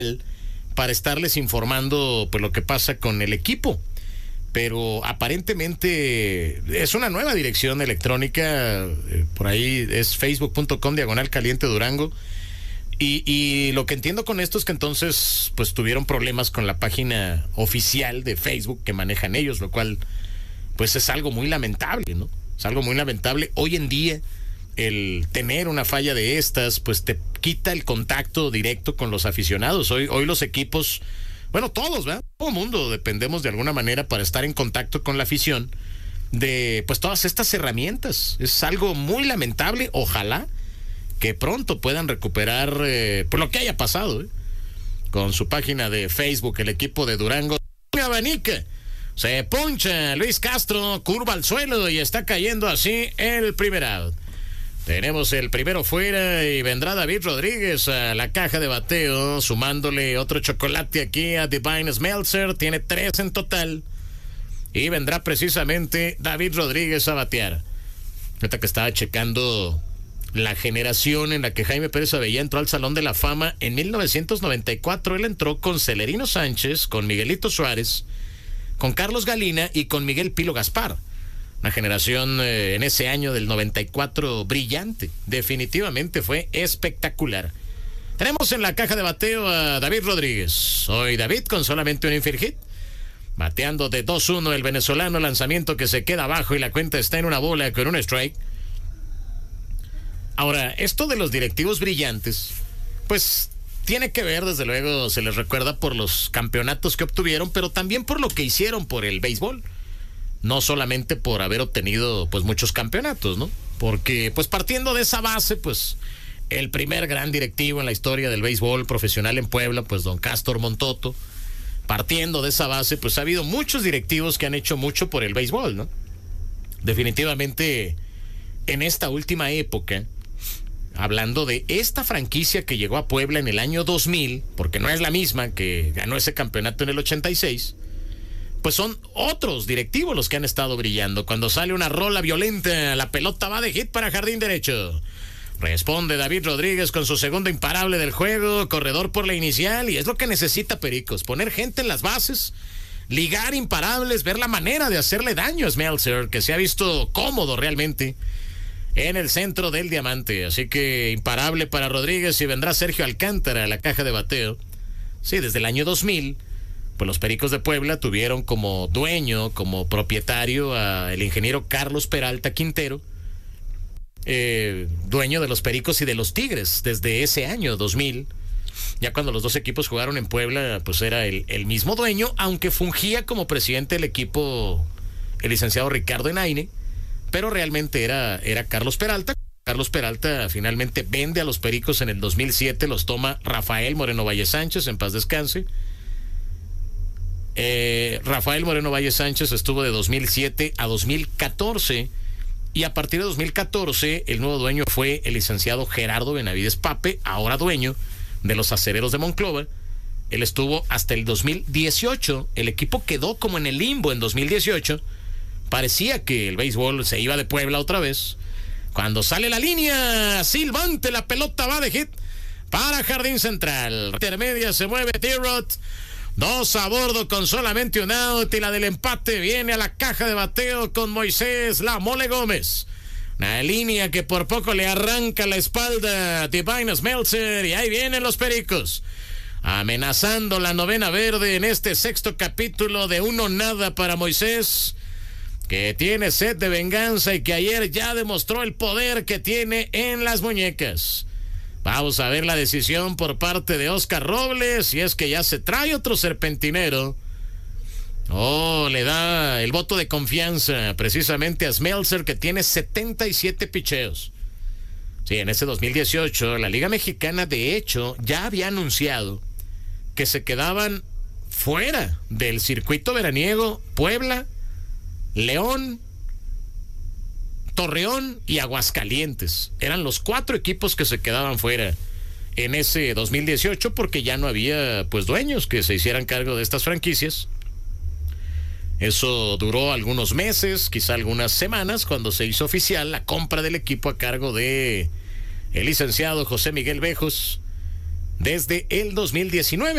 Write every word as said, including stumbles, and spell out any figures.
para estarles informando pues lo que pasa con el equipo. Pero aparentemente es una nueva dirección electrónica, eh, por ahí es facebook punto com diagonal caliente Durango. Y, y lo que entiendo con esto es que entonces pues tuvieron problemas con la página oficial de Facebook que manejan ellos, lo cual pues es algo muy lamentable, ¿no? Es algo muy lamentable. Hoy en día el tener una falla de estas pues te quita el contacto directo con los aficionados. Hoy, hoy los equipos, bueno, todos, ¿verdad? Todo el mundo dependemos de alguna manera para estar en contacto con la afición de pues todas estas herramientas. Es algo muy lamentable. Ojalá que pronto puedan recuperar eh, por lo que haya pasado, ¿eh? Con su página de Facebook, el equipo de Durango. Abanica, se poncha Luis Castro, curva al suelo y está cayendo así el primer out. Tenemos el primero fuera y vendrá David Rodríguez a la caja de bateo, sumándole otro chocolate aquí a Divine Smeltzer. Tiene tres en total. Y vendrá precisamente David Rodríguez a batear. Ahorita que estaba checando la generación en la que Jaime Pérez Avellá entró al Salón de la Fama en mil novecientos noventa y cuatro. Él entró con Celerino Sánchez, con Miguelito Suárez, con Carlos Galina y con Miguel Pilo Gaspar. Una generación eh, en ese año del noventa y cuatro brillante. Definitivamente fue espectacular. Tenemos en la caja de bateo a David Rodríguez. Hoy David con solamente un infield hit. Bateando de dos uno el venezolano, lanzamiento que se queda abajo y la cuenta está en una bola con un strike. Ahora, esto de los directivos brillantes, pues tiene que ver, desde luego, se les recuerda por los campeonatos que obtuvieron, pero también por lo que hicieron por el béisbol. No solamente por haber obtenido, pues, muchos campeonatos, ¿no? Porque, pues, partiendo de esa base, pues, el primer gran directivo en la historia del béisbol profesional en Puebla, pues, don Cástor Montoto. Partiendo de esa base, pues, ha habido muchos directivos que han hecho mucho por el béisbol, ¿no? Definitivamente, en esta última época, hablando de esta franquicia que llegó a Puebla en el año dos mil, porque no es la misma que ganó ese campeonato en el ochenta y seis, pues son otros directivos los que han estado brillando. Cuando sale una rola violenta, la pelota va de hit para jardín derecho. Responde David Rodríguez con su segundo imparable del juego, corredor por la inicial, y es lo que necesita Pericos, poner gente en las bases, ligar imparables, ver la manera de hacerle daño a Smeltzer, que se ha visto cómodo realmente en el centro del diamante. Así que imparable para Rodríguez y vendrá Sergio Alcántara a la caja de bateo. Sí, desde el año dos mil, pues los Pericos de Puebla tuvieron como dueño, como propietario al ingeniero Carlos Peralta Quintero, eh, dueño de los Pericos y de los Tigres desde ese año dos mil. Ya cuando los dos equipos jugaron en Puebla, pues era el, el mismo dueño, aunque fungía como presidente del equipo el licenciado Ricardo Enaine, pero realmente era, era Carlos Peralta. Carlos Peralta finalmente vende a los Pericos en el dos mil siete, los toma Rafael Moreno Valle Sánchez, en paz descanse. Eh, Rafael Moreno Valle Sánchez estuvo de dos mil siete a dos mil catorce, y a partir de dos mil catorce el nuevo dueño fue el licenciado Gerardo Benavides Pape, ahora dueño de los Acereros de Monclova. Él estuvo hasta el dos mil dieciocho, el equipo quedó como en el limbo en dos mil dieciocho. Parecía que el béisbol se iba de Puebla otra vez. Cuando sale la línea silbante, la pelota va de hit para jardín central. Intermedia se mueve T-Rod. Dos a bordo con solamente un out. Y la del empate viene a la caja de bateo con Moisés La Mole Gómez. Una línea que por poco le arranca la espalda a Divine Smeltzer. Y ahí vienen los Pericos, amenazando la novena verde en este sexto capítulo de uno nada para Moisés, que tiene sed de venganza y que ayer ya demostró el poder que tiene en las muñecas. Vamos a ver la decisión por parte de Oscar Robles, y es que ya se trae otro serpentinero. Oh, le da el voto de confianza precisamente a Smeltzer, que tiene setenta y siete picheos. Sí, en ese dos mil dieciocho la Liga Mexicana de hecho ya había anunciado que se quedaban fuera del circuito veraniego Puebla, León, Torreón y Aguascalientes. Eran los cuatro equipos que se quedaban fuera en ese dos mil dieciocho porque ya no había pues dueños que se hicieran cargo de estas franquicias. Eso duró algunos meses, quizá algunas semanas, cuando se hizo oficial la compra del equipo a cargo de el licenciado José Miguel Bejos desde el dos mil diecinueve.